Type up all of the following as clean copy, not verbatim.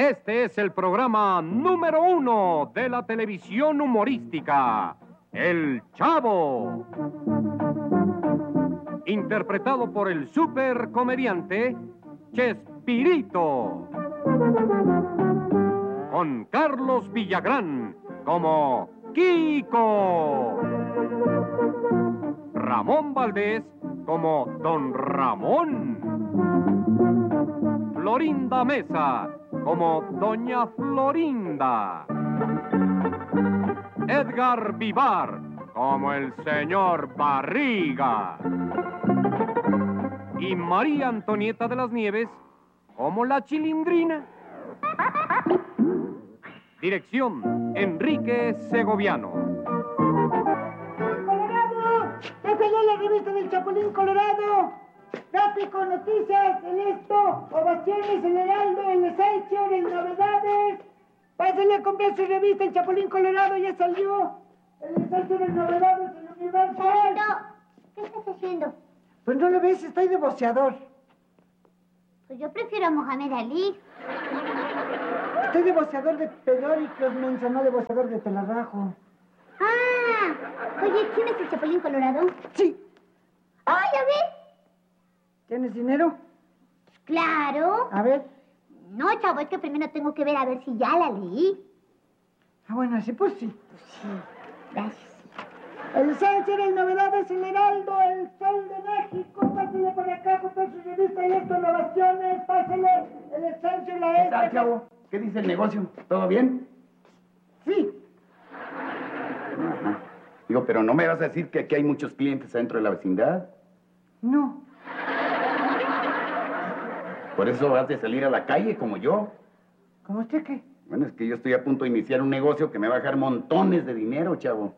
Este es el programa número 1 de la televisión humorística, El Chavo. Interpretado por el supercomediante Chespirito. Con Carlos Villagrán como Kiko. Ramón Valdés como Don Ramón. Florinda Mesa como Doña Florinda. Edgar Vivar como el señor Barriga. Y María Antonieta de las Nieves como la Chilindrina. Dirección, Enrique Segoviano. ¡Colorado! ¡Ya salió la revista del Chapulín Colorado! Gráfico, noticias, el esto, ovaciones, el Heraldo, el Excelsior, el Novedades. Pásale a comprar su revista, el Chapulín Colorado ya salió. El Excelsior, el Novedades, el Universal. ¿Qué estás haciendo? Pues no lo ves, estoy de boxeador. Pues yo prefiero a Mohamed Ali. Estoy de boxeador de pedóricos, mensa, no de boxeador de telarrajo. Ah, oye, ¿tienes el Chapulín Colorado? Sí. ¡Ay, a ver! ¿Tienes dinero? Claro. A ver. No, chavo, es que primero tengo que ver a ver si ya la leí. Ah, bueno, así pues sí. Sí, gracias. El Excelsior, el Novedades, el Heraldo, el Sol de México. Pásale por acá, comprar su revista y esto, innovaciones. Pásale el Excelsior, la ¿Qué tal, chavo? ¿Qué dice el negocio? ¿Todo bien? Sí. Ajá. Digo, pero no me vas a decir que aquí hay muchos clientes dentro de la vecindad. No. Por eso vas a salir a la calle como yo. ¿Cómo usted qué? Bueno, es que yo estoy a punto de iniciar un negocio que me va a dejar montones de dinero, chavo.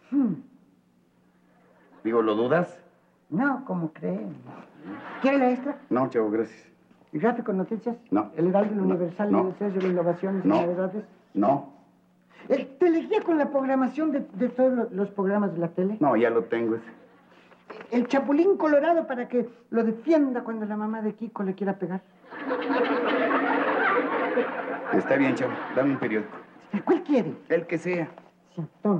Digo, ¿lo dudas? No, ¿cómo cree? ¿Quiere la extra? No, chavo, gracias. ¿El Gráfico, noticias? No. ¿El Heraldo, el No. Universal, No. el Excelsior, innovaciones, No. novedades? No. ¿El teleguía con la programación de todos los programas de la tele? No, ya lo tengo ese. El Chapulín Colorado para que lo defienda cuando la mamá de Kiko le quiera pegar. Está bien, chavo. Dame un periódico. ¿Cuál quiere? El que sea. Sí, tome.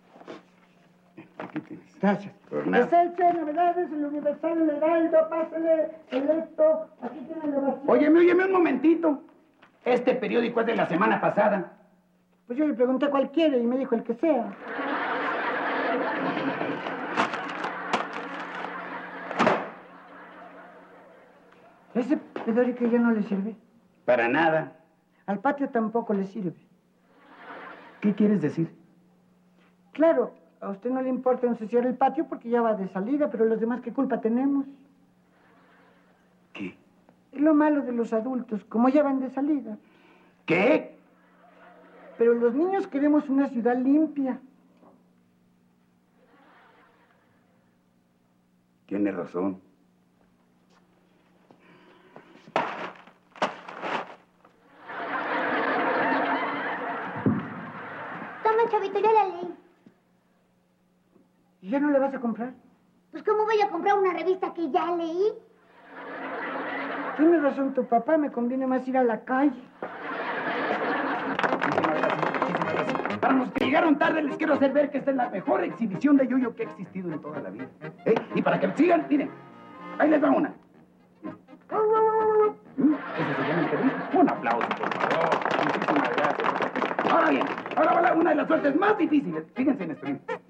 Aquí tienes. Gracias. Por nada. Excelsior, Novedades, el Universal, el Heraldo, pásale el esto. Aquí tiene la vacía. Óyeme un momentito. Este periódico es de la semana pasada. Pues yo le pregunté cuál quiere y me dijo el que sea. Ese pedórico ya no le sirve. Para nada. Al patio tampoco le sirve. ¿Qué quieres decir? Claro, a usted no le importa ensuciar el patio porque ya va de salida, pero los demás, ¿qué culpa tenemos? ¿Qué? Es lo malo de los adultos, como ya van de salida. ¿Qué? Pero los niños queremos una ciudad limpia. Tienes razón. Toma, chavito, ya la leí. ¿Y ya no le vas a comprar? Pues, ¿cómo voy a comprar una revista que ya leí? Tiene razón tu papá, me conviene más ir a la calle. Muchísimas gracias. Para los que llegaron tarde, les quiero hacer ver que esta es la mejor exhibición de yoyo que ha existido en toda la vida. Y para que sigan, miren, ahí les va una. Ese se llama entrevista. Un aplauso, por favor. Muchísimas gracias. Ahora bien, ahora va una de las suertes más difíciles. Fíjense en esto.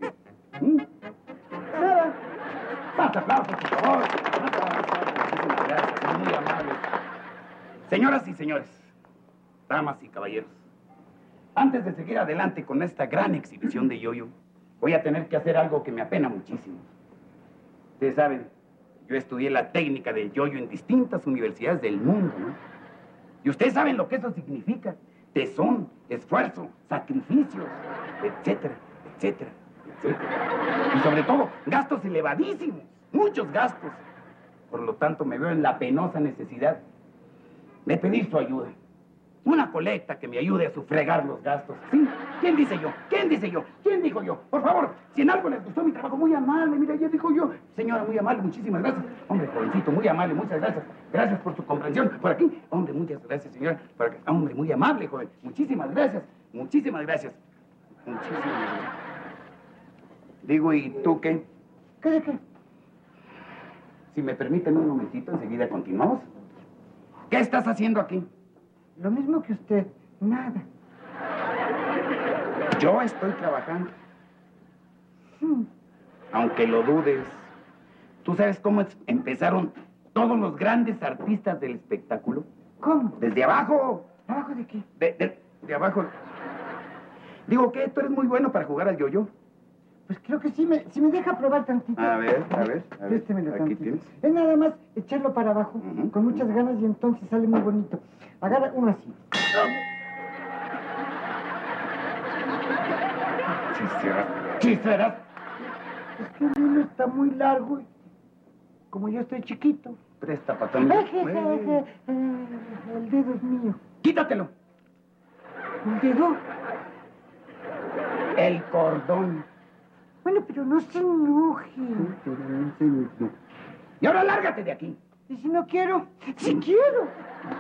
Nada. Más aplausos, por favor. Muchísimas gracias, son muy amables. Señoras y señores, damas y caballeros, antes de seguir adelante con esta gran exhibición de yoyo, voy a tener que hacer algo que me apena muchísimo. Ustedes saben, yo estudié la técnica del yoyo en distintas universidades del mundo, ¿no? Y ustedes saben lo que eso significa. Tesón, esfuerzo, sacrificios, etcétera, etcétera, etcétera. Y sobre todo, gastos elevadísimos, muchos gastos. Por lo tanto, me veo en la penosa necesidad de pedir su ayuda. Una colecta que me ayude a sufragar los gastos. ¿Sí? ¿Quién dice yo? ¿Quién dice yo? ¿Quién dijo yo? Por favor, si en algo les gustó mi trabajo, muy amable. Mira, ya dijo yo. Señora, muy amable, muchísimas gracias. Hombre, jovencito, muy amable, muchas gracias. Gracias por su comprensión. Por aquí. Hombre, muchas gracias, señora. Por aquí. Hombre, muy amable, joven. Muchísimas gracias. Muchísimas gracias. Muchísimas gracias. Digo, ¿y tú qué? ¿Qué de qué? Si me permiten un momentito, enseguida continuamos. ¿Qué estás haciendo aquí? Lo mismo que usted. Nada. Yo estoy trabajando. Aunque lo dudes. ¿Tú sabes cómo empezaron todos los grandes artistas del espectáculo? ¿Cómo? Desde abajo. ¿Abajo de qué? De abajo. Digo, ¿qué? ¿Tú eres muy bueno para jugar al yo-yo? Pues creo que sí, si me deja probar tantito. A ver. Préstemelo Aquí tantito. tienes. Es nada más echarlo para abajo, con muchas ganas y entonces sale muy bonito. Agarra uno así. Chisteras. Es que el hilo está muy largo y como yo estoy chiquito. Presta, patón. El dedo es mío. Quítatelo. ¿El dedo? El cordón. Bueno, pero no se enoje. Y ahora lárgate de aquí. ¿Y si no quiero? ¡Sí quiero!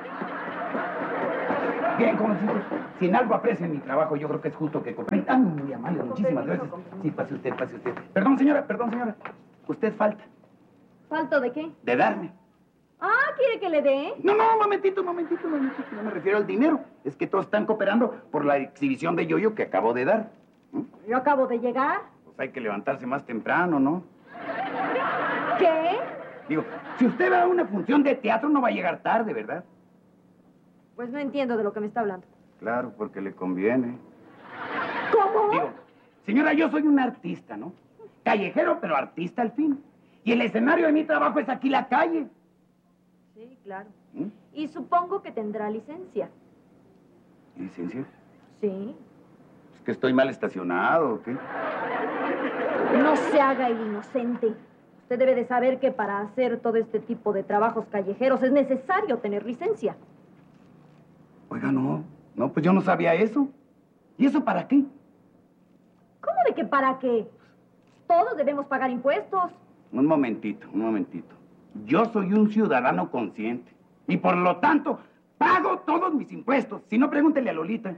Bien, jovencitos, si en algo aprecian mi trabajo, yo creo que es justo que... Ah, muy amable, muchísimas gracias. Sí, pase usted, pase usted. Perdón, señora. Usted falta. ¿Falto de qué? De darme. Ah, ¿quiere que le dé? No, un momentito. No me refiero al dinero. Es que todos están cooperando por la exhibición de yo-yo que acabo de dar. Yo acabo de llegar. Pues hay que levantarse más temprano, ¿no? ¿Qué? Digo, si usted va a una función de teatro, no va a llegar tarde, ¿verdad? Pues no entiendo de lo que me está hablando. Claro, porque le conviene. ¿Cómo? Digo, señora, yo soy un artista, ¿no? Callejero, pero artista al fin. Y el escenario de mi trabajo es aquí la calle. Sí, claro. Y supongo que tendrá licencia. ¿Licencia? Sí. ¿Es que estoy mal estacionado o qué? No se haga el inocente. Usted debe de saber que para hacer todo este tipo de trabajos callejeros es necesario tener licencia. Oiga, no, pues yo no sabía eso. ¿Y eso para qué? ¿Cómo de que para qué? Todos debemos pagar impuestos. Un momentito. Yo soy un ciudadano consciente y por lo tanto pago todos mis impuestos. Si no, pregúntele a Lolita.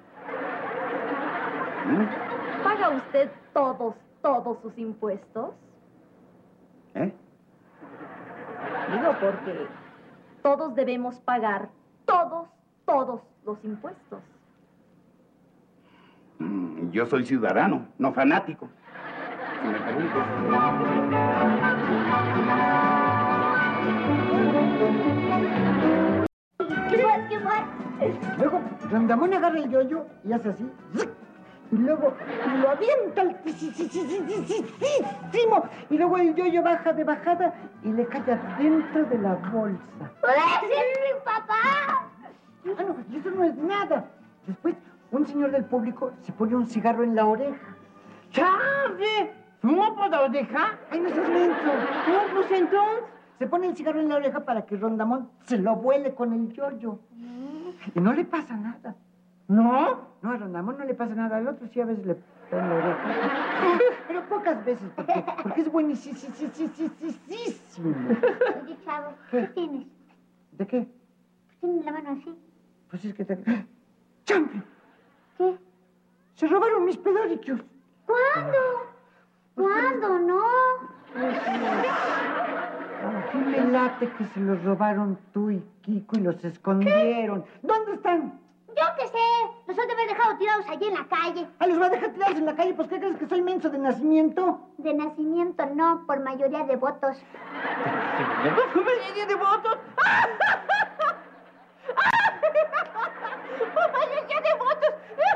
¿Paga usted todos sus impuestos? ¿Eh? Digo porque todos debemos pagar todos los impuestos. Yo soy ciudadano, no fanático. Si me permite. ¿Qué fue? Luego, Rondamón agarra el yoyo y hace así. Y luego lo avienta altísimo. Y luego el yoyo baja de bajada y le cae adentro de la bolsa. ¡Puede ser mi papá! Ah, no, y eso no es nada. Después, un señor del público se pone un cigarro en la oreja. ¡Chave! ¿Fumo por la oreja? ¡Ay, no seas menso! No, pues entonces. Se pone el cigarro en la oreja para que Rondamón se lo vuele con el yoyo. Y no le pasa nada. ¿No? No, a Rondamón no le pasa nada. Al otro sí a veces le pone la oreja. Pero pocas veces, porque es buenísimo. Oye, chavo, ¿qué tienes? ¿De qué? Tienes la mano así. Pues es que te... ¡Champi! ¿Qué? Se robaron mis pedoricos. ¿Cuándo? ¿Cuándo? No. Aquí me late que se los robaron tú y Kiko y los escondieron. ¿Dónde están? Yo qué sé. Los han de haber dejado tirados allí en la calle. Ah, los va a dejar tirados en la calle. Pues, ¿qué crees que soy menso de nacimiento? De nacimiento no, por mayoría de votos. ¿Por mayoría de votos? ¡Por mayoría de votos!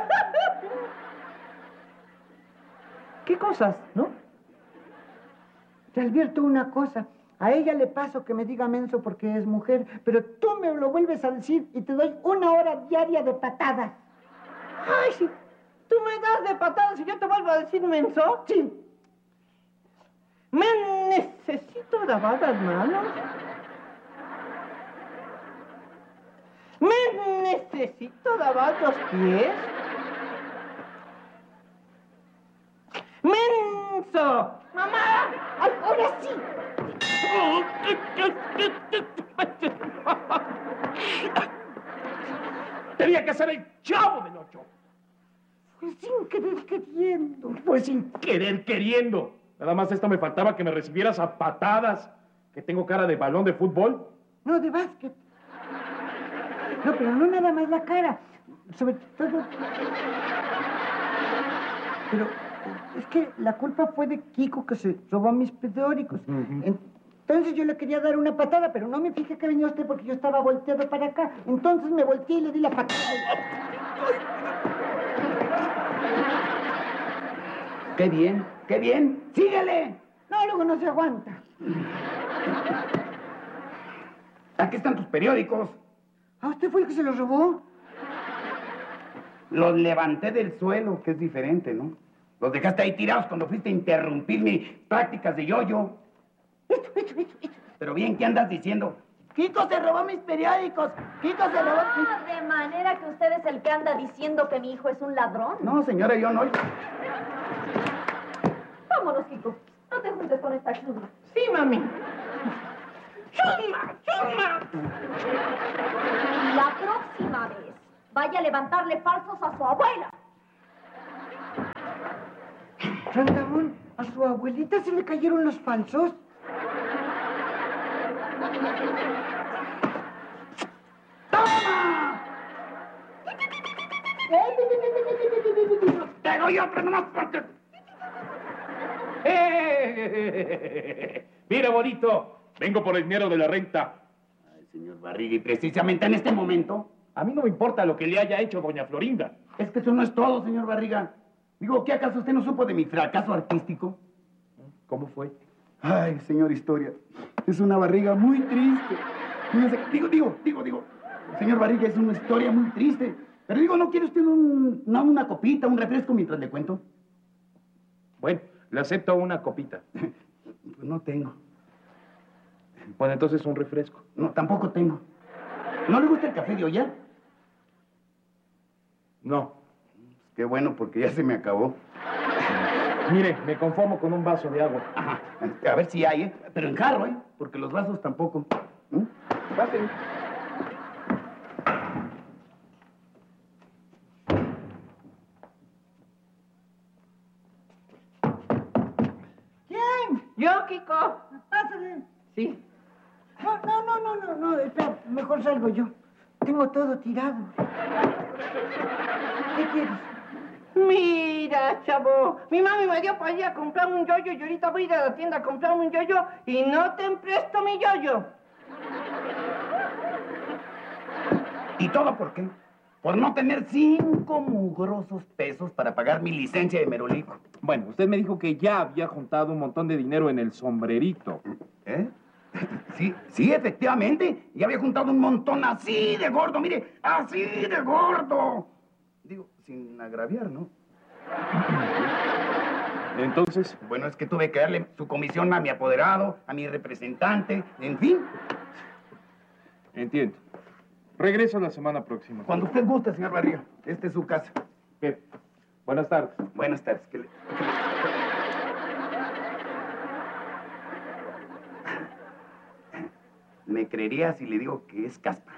¿Qué cosas, no? Te advierto una cosa. A ella le paso que me diga menso porque es mujer, pero tú me lo vuelves a decir y te doy 1 hora diaria de patadas. ¡Ay, sí! ¿Tú me das de patadas y yo te vuelvo a decir menso? Sí. Me necesito lavar las manos. Me necesito lavar los pies. ¡Menso! ¡Mamá! ¡Ahora sí! Tenía que ser el Chavo del Ocho. Fue sin querer queriendo. Fue sin querer queriendo. Nada más esto me faltaba, que me recibieras a patadas. Que tengo cara de balón de fútbol. No, de básquet. No, pero no nada más la cara. Sobre todo... Pero es que la culpa fue de Kiko, que se robó mis periódicos. Entonces yo le quería dar una patada, pero no me fijé que venía usted porque yo estaba volteado para acá. Entonces me volteé y le di la patada. ¡Qué bien! ¡Qué bien! ¡Síguele! No, luego no se aguanta. Aquí están tus periódicos. ¿A usted fue el que se los robó? Los levanté del suelo, que es diferente, ¿no? Los dejaste ahí tirados cuando fuiste a interrumpir mis prácticas de yo-yo. Esto. Pero bien, ¿qué andas diciendo? Kiko se robó mis periódicos. Kiko se robó... De manera que usted es el que anda diciendo que mi hijo es un ladrón. No, señora, yo no. Vámonos, Kiko. No te juntes con esta chusma. Sí, mami. ¡Chusma! ¡Chusma! La próxima vez vaya a levantarle falsos a su abuela. Randamón, ¿a su abuelita se le cayeron los falsos? ¡Toma! Te doy otra nomás porque... Mira, bonito. Vengo por el dinero de la renta. Ay, señor Barriga, y precisamente en este momento... A mí no me importa lo que le haya hecho doña Florinda. Es que eso no es todo, señor Barriga. Digo, ¿qué acaso usted no supo de mi fracaso artístico? ¿Cómo fue? Ay, señor Historia, es una Barriga muy triste. Fíjese, digo, señor Barriga, es una historia muy triste. Pero digo, ¿no quiere usted una copita, un refresco mientras le cuento? Bueno, le acepto una copita. Pues no tengo. Bueno, entonces un refresco. No, tampoco tengo. ¿No le gusta el café de olla? No. Qué bueno, porque ya se me acabó. Mire, me conformo con un vaso de agua. Ajá, a ver si hay, ¿eh? Pero en jarro, ¿eh? Porque los vasos tampoco. Pásenle. ¿Quién? Yo, Kiko. Pásale. Sí. No, espera, mejor salgo yo. Tengo todo tirado. ¿Qué quieres? Mira, chavo, mi mami me dio para ir a comprar un yoyo y ahorita voy a ir a la tienda a comprar un yoyo y no te presto mi yoyo. ¿Y todo por qué? Por no tener 5 mugrosos pesos para pagar mi licencia de merolico. Bueno, usted me dijo que ya había juntado un montón de dinero en el sombrerito. ¿Eh? Sí, efectivamente. Ya había juntado un montón así de gordo, mire, así de gordo. Digo, sin agraviar, ¿no? Entonces, Bueno, es que tuve que darle su comisión a mi apoderado, a mi representante, en fin. entiendo. Regreso la semana próxima. Cuando usted guste, señor Barriga. Esta es su casa. ¿Qué? Buenas tardes. Buenas tardes. ¿Me creería si le digo que es caspa?